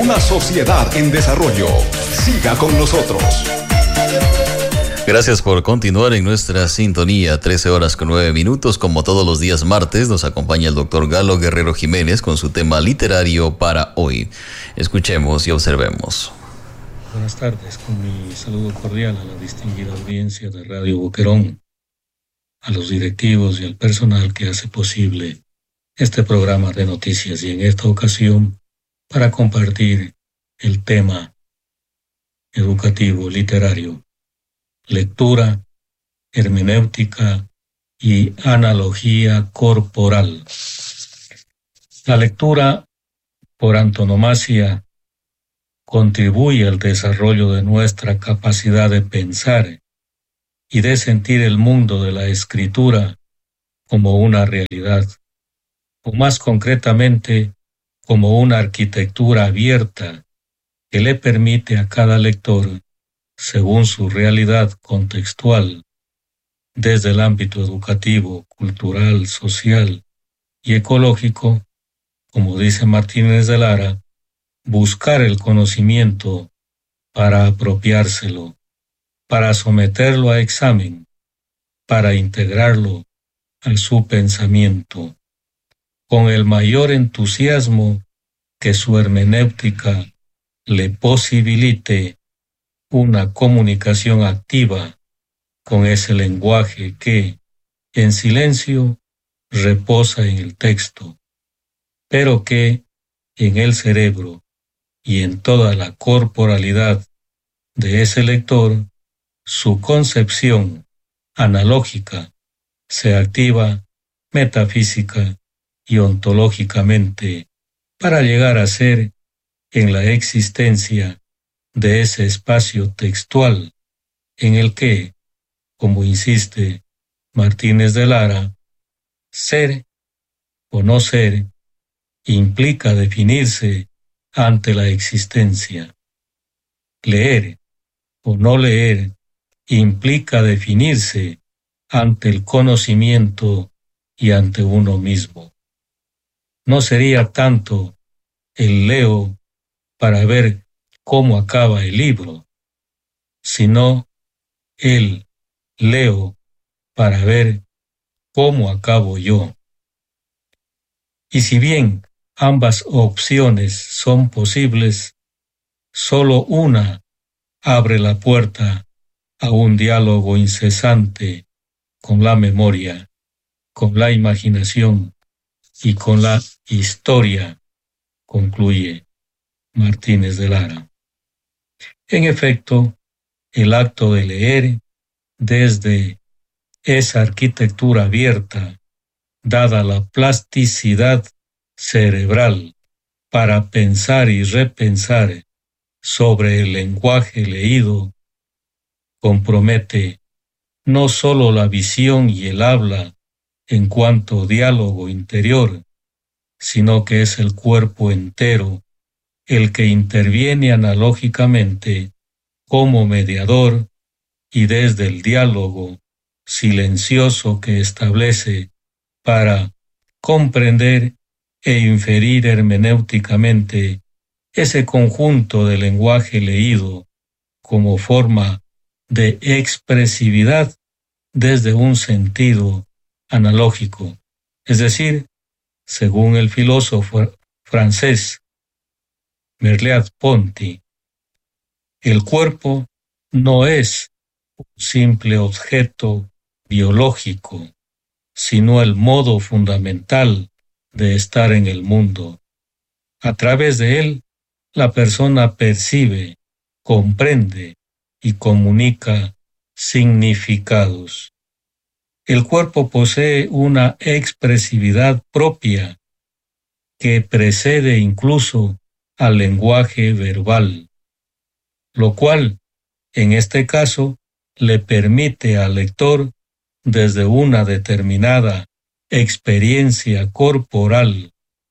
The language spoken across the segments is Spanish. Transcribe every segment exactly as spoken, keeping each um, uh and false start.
una sociedad en desarrollo. Siga con nosotros. Gracias por continuar en nuestra sintonía. trece horas con nueve minutos. Como todos los días martes, nos acompaña el doctor Galo Guerrero Jiménez con su tema literario para hoy. Escuchemos y observemos. Buenas tardes, con mi saludo cordial a la distinguida audiencia de Radio Boquerón, a los directivos y al personal que hace posible este programa de noticias, y en esta ocasión para compartir el tema educativo literario: lectura, hermenéutica y analogía corporal. La lectura, por antonomasia, contribuye al desarrollo de nuestra capacidad de pensar y de sentir el mundo de la escritura como una realidad, o más concretamente, como una arquitectura abierta que le permite a cada lector, según su realidad contextual, desde el ámbito educativo, cultural, social y ecológico, como dice Martínez de Lara, buscar el conocimiento para apropiárselo, para someterlo a examen, para integrarlo a su pensamiento, con el mayor entusiasmo que su hermenéutica le posibilite una comunicación activa con ese lenguaje que, en silencio, reposa en el texto, pero que, en el cerebro y en toda la corporalidad de ese lector, su concepción analógica se activa metafísica y ontológicamente para llegar a ser, en la existencia de ese espacio textual en el que, como insiste Martínez de Lara, ser o no ser implica definirse ante la existencia. Leer o no leer implica definirse ante el conocimiento y ante uno mismo. No sería tanto el leo para ver cómo acaba el libro, sino el leo para ver cómo acabo yo. Y si bien ambas opciones son posibles, solo una abre la puerta a un diálogo incesante con la memoria, con la imaginación y con la historia, concluye Martínez de Lara. En efecto, el acto de leer desde esa arquitectura abierta, dada la plasticidad cerebral para pensar y repensar sobre el lenguaje leído, compromete no solo la visión y el habla en cuanto diálogo interior, sino que es el cuerpo entero el que interviene analógicamente como mediador y desde el diálogo silencioso que establece para comprender e inferir hermenéuticamente ese conjunto de lenguaje leído como forma de expresividad desde un sentido analógico, es decir, según el filósofo francés Merleau-Ponty, el cuerpo no es un simple objeto biológico, sino el modo fundamental de estar en el mundo. A través de él, la persona percibe, comprende y comunica significados. El cuerpo posee una expresividad propia que precede incluso al lenguaje verbal, lo cual, en este caso, le permite al lector, desde una determinada experiencia corporal,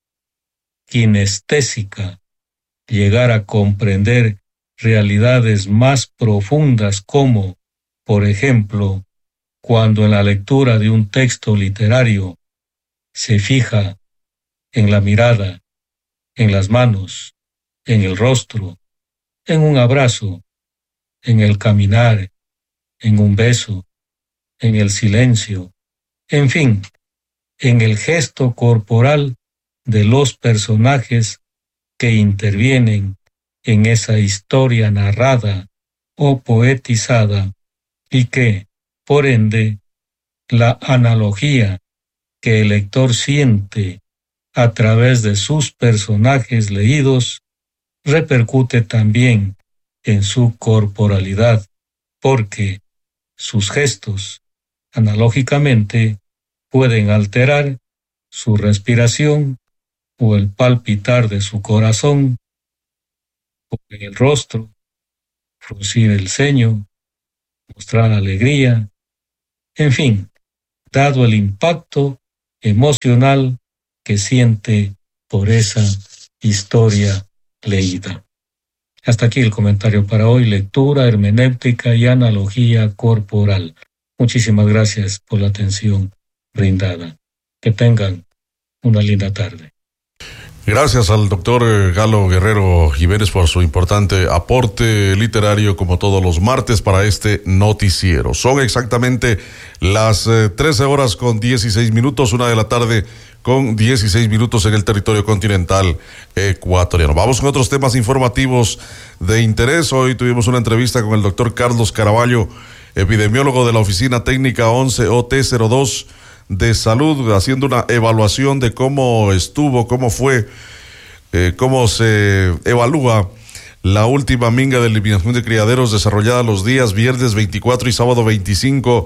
kinestésica, llegar a comprender realidades más profundas como, por ejemplo, cuando en la lectura de un texto literario se fija en la mirada, en las manos, en el rostro, en un abrazo, en el caminar, en un beso, en el silencio, en fin, en el gesto corporal de los personajes que intervienen en esa historia narrada o poetizada y que, por ende, la analogía que el lector siente a través de sus personajes leídos repercute también en su corporalidad, porque sus gestos, analógicamente, pueden alterar su respiración o el palpitar de su corazón, o el rostro, fruncir el ceño, mostrar alegría, en fin, dado el impacto emocional que siente por esa historia leída. Hasta aquí el comentario para hoy, lectura, hermenéutica y analogía corporal. Muchísimas gracias por la atención brindada. Que tengan una linda tarde. Gracias al doctor Galo Guerrero Jiménez por su importante aporte literario como todos los martes para este noticiero. Son exactamente las eh, trece horas con dieciséis minutos, una de la tarde con dieciséis minutos en el territorio continental ecuatoriano. Vamos con otros temas informativos de interés. Hoy tuvimos una entrevista con el doctor Carlos Caraballo, epidemiólogo de la Oficina Técnica once O T cero dos de Salud, haciendo una evaluación de cómo estuvo, cómo fue, eh, cómo se evalúa la última minga de eliminación de criaderos desarrollada los días viernes veinticuatro y sábado veinticinco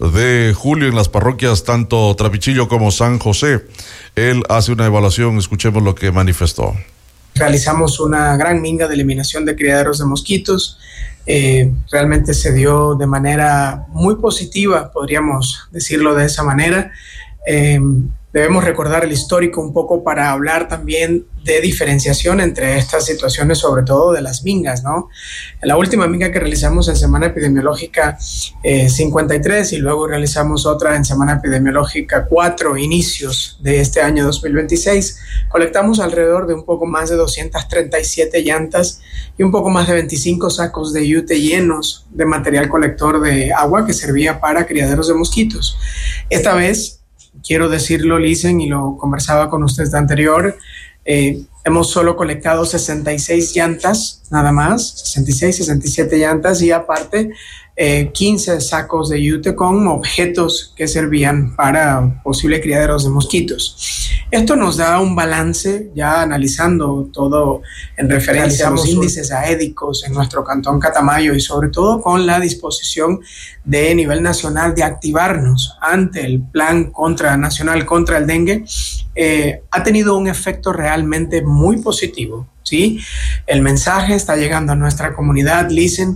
de julio en las parroquias tanto Trapichillo como San José. Él hace una evaluación, escuchemos lo que manifestó. Realizamos una gran minga de eliminación de criaderos de mosquitos. Eh, realmente se dio de manera muy positiva, podríamos decirlo de esa manera. Eh, debemos recordar el histórico un poco para hablar también de diferenciación entre estas situaciones, sobre todo de las mingas, ¿no? En la última minga que realizamos en semana epidemiológica eh, cincuenta y tres y luego realizamos otra en semana epidemiológica cuatro, inicios de este año dos mil veintiséis, colectamos alrededor de un poco más de doscientas treinta y siete llantas y un poco más de veinticinco sacos de yute llenos de material colector de agua que servía para criaderos de mosquitos. Esta vez, quiero decirlo, Licen, y lo conversaba con usted de anterior, eh, hemos solo colectado sesenta y seis llantas, nada más, sesenta y seis, sesenta y siete llantas, y aparte eh, quince sacos de yute con objetos que servían para posibles criaderos de mosquitos. Esto nos da un balance, ya analizando todo en referencia a los índices aédicos en nuestro cantón Catamayo y sobre todo con la disposición de nivel nacional de activarnos ante el plan contra, nacional contra el dengue, eh, ha tenido un efecto realmente muy positivo, ¿sí? El mensaje está llegando a nuestra comunidad, Licen,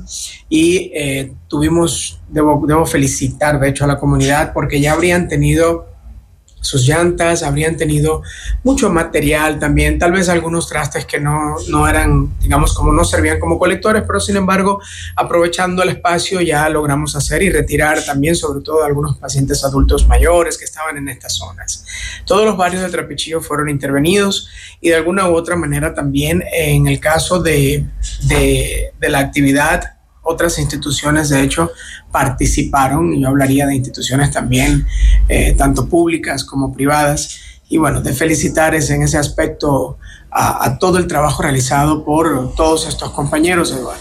y eh, tuvimos, debo, debo felicitar de hecho a la comunidad porque ya habrían tenido sus llantas, habrían tenido mucho material también, tal vez algunos trastes que no, no eran, digamos, como no servían como colectores, pero sin embargo, aprovechando el espacio ya logramos hacer y retirar también, sobre todo algunos pacientes adultos mayores que estaban en estas zonas. Todos los barrios de Trapichillo fueron intervenidos y de alguna u otra manera también en el caso de, de, de la actividad, otras instituciones de hecho participaron, y yo hablaría de instituciones también, eh, tanto públicas como privadas, y bueno, de felicitar es en ese aspecto a, a todo el trabajo realizado por todos estos compañeros, Eduardo.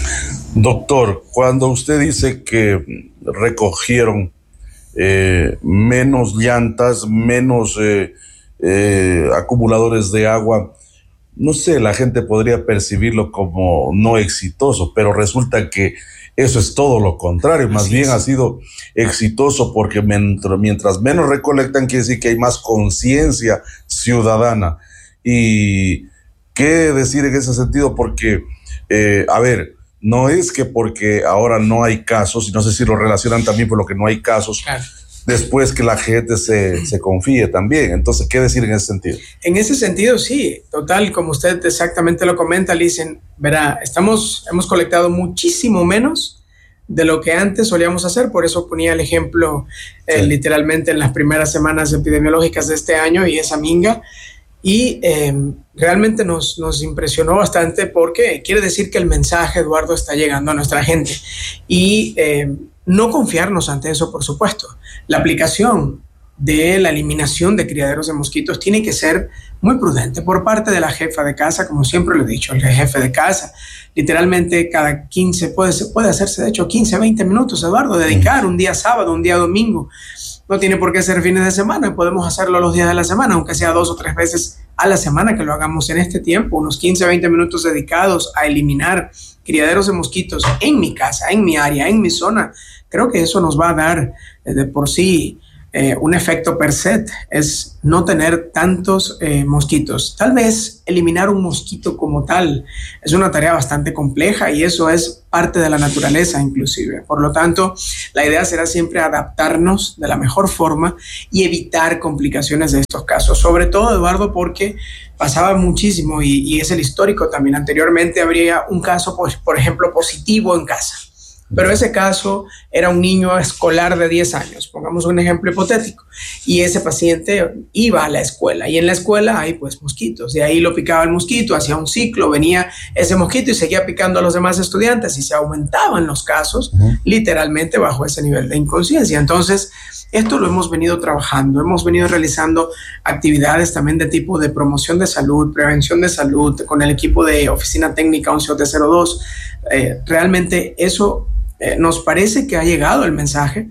Doctor, cuando usted dice que recogieron eh, menos llantas, menos eh, eh, acumuladores de agua, no sé, la gente podría percibirlo como no exitoso, pero resulta que eso es todo lo contrario, más bien ha sido exitoso porque mientras, mientras menos recolectan quiere decir que hay más conciencia ciudadana. ¿Y qué decir en ese sentido? Porque, eh, a ver, no es que porque ahora no hay casos, y no sé si lo relacionan también por lo que no hay casos, claro, después que la gente se, se confíe también. Entonces, ¿qué decir en ese sentido? En ese sentido, sí, total, como usted exactamente lo comenta, Licen, verá, estamos, hemos colectado muchísimo menos de lo que antes solíamos hacer, por eso ponía el ejemplo eh, sí. literalmente en las primeras semanas epidemiológicas de este año y esa minga. Y eh, realmente nos, nos impresionó bastante porque quiere decir que el mensaje, Eduardo, está llegando a nuestra gente. Y eh, no confiarnos ante eso, por supuesto. La aplicación de la eliminación de criaderos de mosquitos tiene que ser muy prudente por parte de la jefa de casa, como siempre lo he dicho, el jefe de casa. Literalmente cada quince, puede, puede hacerse de hecho quince, veinte minutos, Eduardo, dedicar un día sábado, un día domingo. No tiene por qué ser fines de semana, podemos hacerlo los días de la semana, aunque sea dos o tres veces a la semana que lo hagamos en este tiempo, unos quince, veinte minutos dedicados a eliminar criaderos de mosquitos en mi casa, en mi área, en mi zona. Creo que eso nos va a dar eh, de por sí Eh, un efecto per se, es no tener tantos eh, mosquitos. Tal vez eliminar un mosquito como tal es una tarea bastante compleja y eso es parte de la naturaleza inclusive. Por lo tanto, la idea será siempre adaptarnos de la mejor forma y evitar complicaciones de estos casos. Sobre todo, Eduardo, porque pasaba muchísimo y, y es el histórico también. Anteriormente habría un caso, pues, por ejemplo, positivo en casa. Pero ese caso era un niño escolar de diez años, pongamos un ejemplo hipotético, y ese paciente iba a la escuela y en la escuela hay pues mosquitos, de ahí lo picaba el mosquito, hacía un ciclo, venía ese mosquito y seguía picando a los demás estudiantes y se aumentaban los casos uh-huh. literalmente bajo ese nivel de inconsciencia. Entonces, esto lo hemos venido trabajando, hemos venido realizando actividades también de tipo de promoción de salud, prevención de salud, con el equipo de Oficina Técnica once O T cero dos. Eh, realmente eso eh, nos parece que ha llegado el mensaje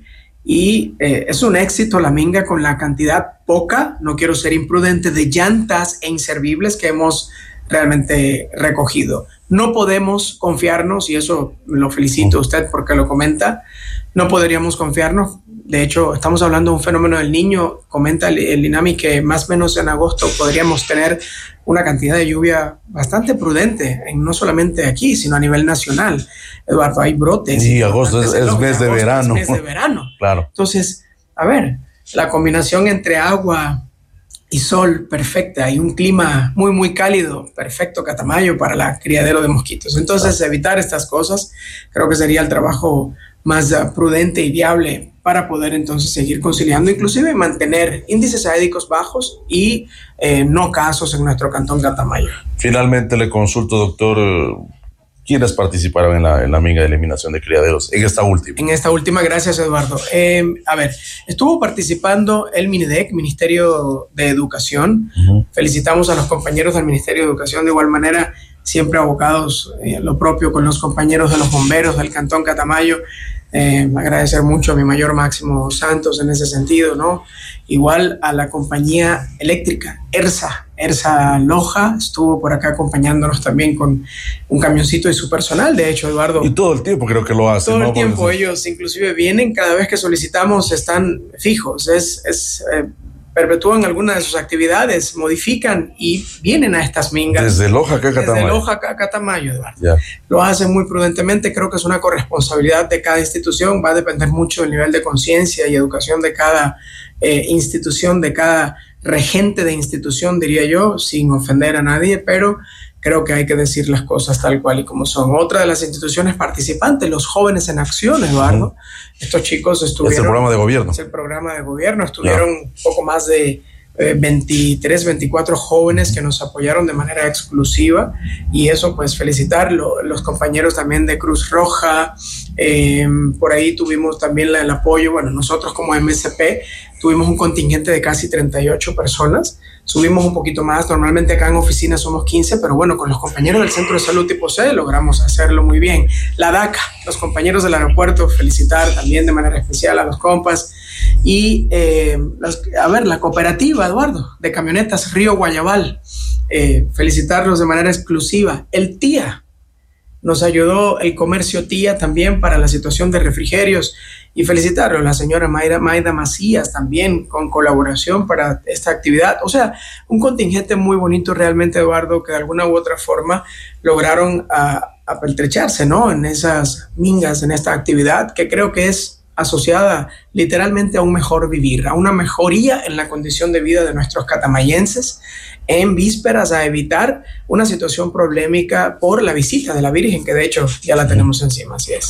y eh, es un éxito la minga con la cantidad poca, no quiero ser imprudente, de llantas e inservibles que hemos realmente recogido. No podemos confiarnos, y eso lo felicito a usted porque lo comenta, no podríamos confiarnos. De hecho, estamos hablando de un fenómeno del niño. Comenta el, el INAMI que más o menos en agosto podríamos tener una cantidad de lluvia bastante prudente, en, no solamente aquí, sino a nivel nacional. Eduardo, hay brotes. Y agosto es, es mes de agosto verano. Es mes de verano. Claro. Entonces, a ver, la combinación entre agua y sol perfecta y un clima muy, muy cálido, perfecto Catamayo para la criadero de mosquitos. Entonces, claro, evitar estas cosas creo que sería el trabajo más uh, prudente y viable para poder entonces seguir conciliando, inclusive mantener índices aédicos bajos y eh, no casos en nuestro cantón Catamayo. Finalmente le consulto, doctor, ¿quiénes participaron en la, en la minga de eliminación de criaderos en esta última? En esta última, gracias, Eduardo. Eh, a ver, estuvo participando el MINEDEC, Ministerio de Educación. Uh-huh. Felicitamos a los compañeros del Ministerio de Educación, de igual manera, siempre abocados eh, lo propio con los compañeros de los bomberos del Cantón Catamayo. Eh, agradecer mucho a mi mayor Máximo Santos en ese sentido, ¿no? Igual a la compañía eléctrica, ERSA, ERSA Loja, estuvo por acá acompañándonos también con un camioncito y su personal, de hecho, Eduardo. Y todo el tiempo creo que lo hacen. Todo ¿no? el tiempo Porque... ellos inclusive vienen, cada vez que solicitamos están fijos, es... es eh, perpetúan algunas de sus actividades, modifican y vienen a estas mingas. Desde Loja acá a Catamayo. Desde Loja acá a Catamayo, Eduardo. Yeah. Lo hacen muy prudentemente, creo que es una corresponsabilidad de cada institución, va a depender mucho del nivel de conciencia y educación de cada eh, institución, de cada regente de institución, diría yo, sin ofender a nadie, pero creo que hay que decir las cosas tal cual y como son. Otra de las instituciones participantes, los Jóvenes en Acción, Eduardo. Uh-huh. Estos chicos estuvieron... Es el programa de gobierno. Es el programa de gobierno. Estuvieron un yeah. poco más de eh, veintitrés, veinticuatro jóvenes que nos apoyaron de manera exclusiva y eso, pues, felicitarlo. Los compañeros también de Cruz Roja, eh, por ahí tuvimos también la, el apoyo. Bueno, nosotros como M S P tuvimos un contingente de casi treinta y ocho personas. Subimos un poquito más, normalmente acá en oficina somos quince, pero bueno, con los compañeros del Centro de Salud Tipo C logramos hacerlo muy bien. La DACA, los compañeros del aeropuerto, felicitar también de manera especial a los compas. Y, eh, las, a ver, la cooperativa, Eduardo, de camionetas Río Guayabal, eh, felicitarlos de manera exclusiva. El TIA, nos ayudó el comercio Tía también para la situación de refrigerios y felicitarlo a la señora Mayra, Maida Macías también con colaboración para esta actividad. O sea, un contingente muy bonito realmente, Eduardo, que de alguna u otra forma lograron a, a pertrecharse, ¿no? En esas mingas, en esta actividad que creo que es asociada literalmente a un mejor vivir, a una mejoría en la condición de vida de nuestros catamayenses en vísperas a evitar una situación problemática por la visita de la Virgen, que de hecho ya la tenemos encima, así es.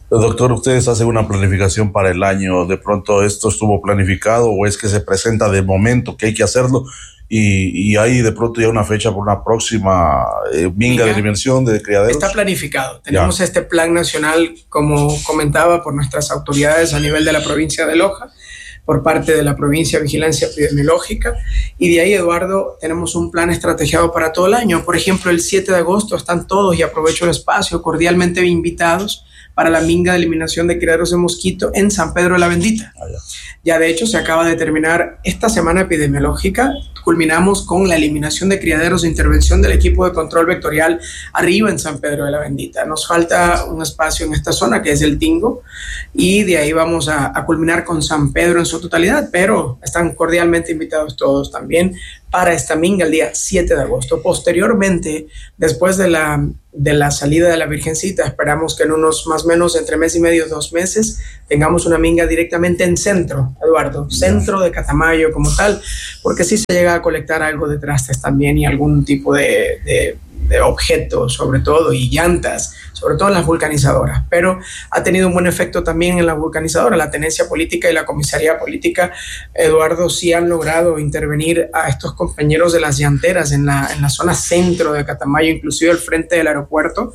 Doctor, ¿ustedes hacen una planificación para el año? ¿De pronto esto estuvo planificado o es que se presenta de momento que hay que hacerlo y, y hay de pronto ya una fecha por una próxima eh, minga de eliminación de criaderos? Está planificado. Tenemos ya. este plan nacional, como comentaba, por nuestras autoridades a nivel de la provincia de Loja, por parte de la provincia de Vigilancia Epidemiológica, y de ahí, Eduardo, tenemos un plan estrategiado para todo el año. Por ejemplo, el siete de agosto están todos, y aprovecho el espacio, cordialmente invitados para la minga de eliminación de criaderos de mosquito en San Pedro de la Bendita. Ah, ya. ya de hecho se acaba de terminar esta semana epidemiológica, culminamos con la eliminación de criaderos de intervención del equipo de control vectorial arriba en San Pedro de la Bendita. Nos falta un espacio en esta zona que es el Tingo, y de ahí vamos a, a culminar con San Pedro en su totalidad, pero están cordialmente invitados todos también para esta minga el día siete de agosto. Posteriormente, después de la, de la salida de la Virgencita, esperamos que en unos más o menos entre mes y medio, dos meses, tengamos una minga directamente en centro, Eduardo, centro de Catamayo como tal, porque sí se llega a colectar algo de trastes también y algún tipo de, de, de objetos, sobre todo, y llantas, sobre todo en las vulcanizadoras, pero ha tenido un buen efecto también en la vulcanizadora. La tenencia política y la comisaría política, Eduardo, sí han logrado intervenir a estos compañeros de las llanteras en la, en la zona centro de Catamayo, inclusive al frente del aeropuerto,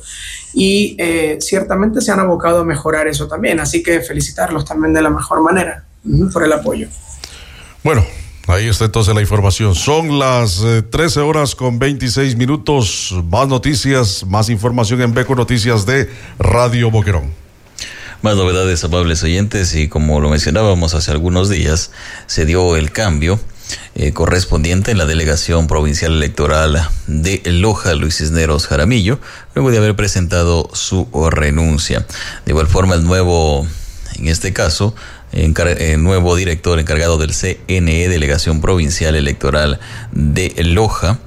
y eh, ciertamente se han abocado a mejorar eso también, así que felicitarlos también de la mejor manera uh, por el apoyo. Bueno, ahí está entonces la información. Son las eh, trece horas con veintiséis minutos. Más noticias, más información en Beco Noticias de Radio Boquerón. Más novedades, amables oyentes, y como lo mencionábamos hace algunos días, se dio el cambio eh, correspondiente en la Delegación Provincial Electoral de Loja, Luis Cisneros Jaramillo, luego de haber presentado su renuncia. De igual forma, el nuevo, en este caso, Encar- el nuevo director encargado del C N E, Delegación Provincial Electoral de Loja,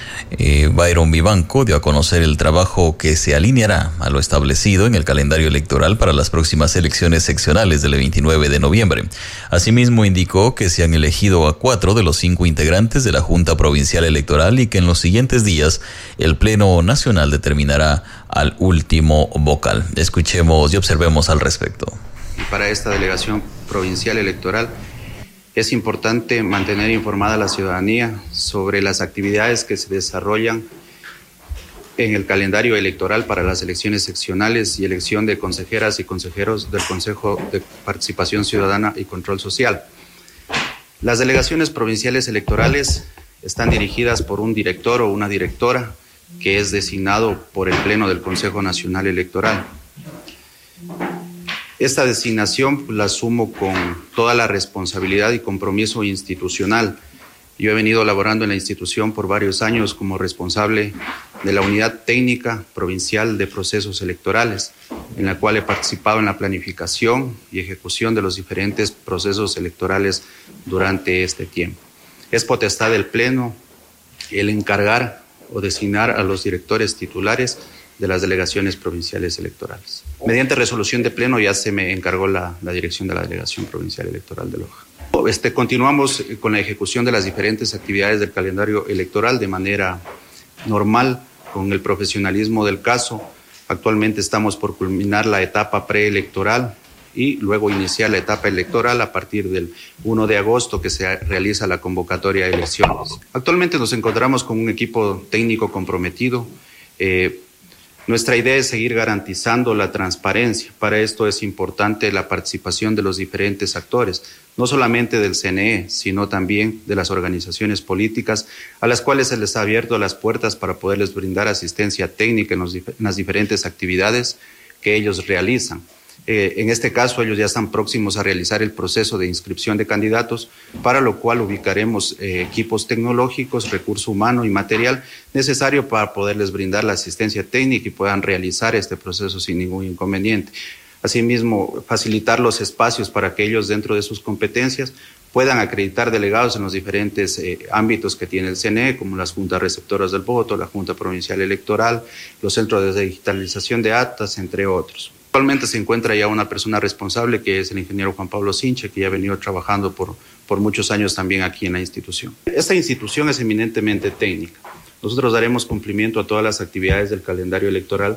eh, Byron Vivanco, dio a conocer el trabajo que se alineará a lo establecido en el calendario electoral para las próximas elecciones seccionales del veintinueve de noviembre. Asimismo, indicó que se han elegido a cuatro de los cinco integrantes de la Junta Provincial Electoral y que en los siguientes días el Pleno Nacional determinará al último vocal. Escuchemos y observemos al respecto. Y para esta delegación provincial electoral es importante mantener informada a la ciudadanía sobre las actividades que se desarrollan en el calendario electoral para las elecciones seccionales y elección de consejeras y consejeros del Consejo de Participación Ciudadana y Control Social. Las delegaciones provinciales electorales están dirigidas por un director o una directora que es designado por el Pleno del Consejo Nacional Electoral. Esta designación la asumo con toda la responsabilidad y compromiso institucional. Yo he venido laborando en la institución por varios años como responsable de la Unidad Técnica Provincial de Procesos Electorales, en la cual he participado en la planificación y ejecución de los diferentes procesos electorales durante este tiempo. Es potestad del Pleno el encargar o designar a los directores titulares de las delegaciones provinciales electorales. Mediante resolución de Pleno ya se me encargó la, la dirección de la Delegación Provincial Electoral de Loja. Este, continuamos con la ejecución de las diferentes actividades del calendario electoral de manera normal, con el profesionalismo del caso. Actualmente estamos por culminar la etapa preelectoral y luego iniciar la etapa electoral a partir del primero de agosto, que se realiza la convocatoria de elecciones. Actualmente nos encontramos con un equipo técnico comprometido. Eh, Nuestra idea es seguir garantizando la transparencia. Para esto es importante la participación de los diferentes actores, no solamente del C N E, sino también de las organizaciones políticas, a las cuales se les ha abierto las puertas para poderles brindar asistencia técnica en, los, en las diferentes actividades que ellos realizan. Eh, en este caso, ellos ya están próximos a realizar el proceso de inscripción de candidatos, para lo cual ubicaremos eh, equipos tecnológicos, recurso humano y material necesario para poderles brindar la asistencia técnica y puedan realizar este proceso sin ningún inconveniente. Asimismo, facilitar los espacios para que ellos, dentro de sus competencias, puedan acreditar delegados en los diferentes eh, ámbitos que tiene el C N E, como las juntas receptoras del voto, la Junta Provincial Electoral, los centros de digitalización de actas, entre otros. Actualmente se encuentra ya una persona responsable, que es el ingeniero Juan Pablo Sinche, que ya ha venido trabajando por, por muchos años también aquí en la institución. Esta institución es eminentemente técnica. Nosotros daremos cumplimiento a todas las actividades del calendario electoral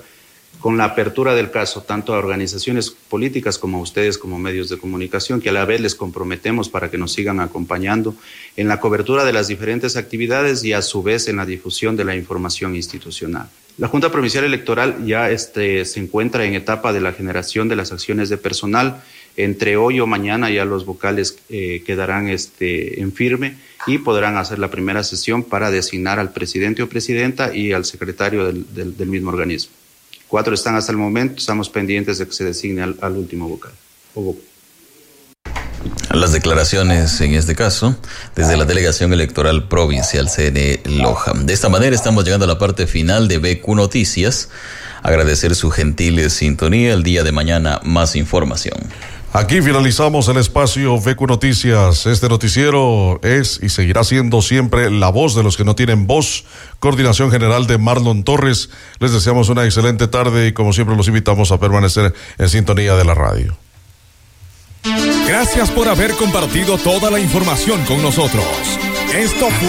con la apertura del caso, tanto a organizaciones políticas como a ustedes como medios de comunicación, que a la vez les comprometemos para que nos sigan acompañando en la cobertura de las diferentes actividades y a su vez en la difusión de la información institucional. La Junta Provincial Electoral ya este, se encuentra en etapa de la generación de las acciones de personal. Entre hoy o mañana ya los vocales eh, quedarán este, en firme y podrán hacer la primera sesión para designar al presidente o presidenta y al secretario del, del, del mismo organismo. Cuatro están hasta el momento, estamos pendientes de que se designe al, al último vocal. O vocal. Las declaraciones, en este caso, desde la Delegación Electoral Provincial C N E Loja. De esta manera estamos llegando a la parte final de B Q Noticias. Agradecer su gentil sintonía. El día de mañana, más información. Aquí finalizamos el espacio V Q Noticias. Este noticiero es y seguirá siendo siempre la voz de los que no tienen voz. Coordinación general de Marlon Torres. Les deseamos una excelente tarde y como siempre los invitamos a permanecer en sintonía de la radio. Gracias por haber compartido toda la información con nosotros. Esto fue